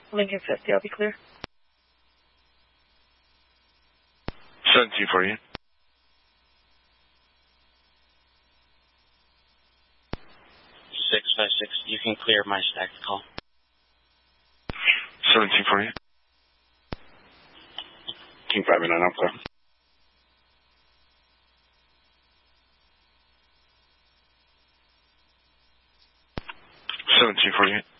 Lincoln 50, I'll be clear. 17 for you. 656, you can clear my stacked call. 17 for you. King 589, I'm clear. $17 for you.